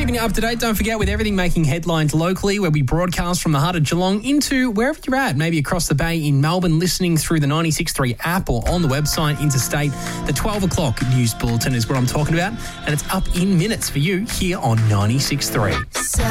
Keeping you up to date, don't forget, with everything making headlines locally, where we broadcast from the heart of Geelong into wherever you're at, maybe across the bay in Melbourne, listening through the 96.3 app or on the website, interstate. The 12 o'clock news bulletin is what I'm talking about, and it's up in minutes for you here on 96.3.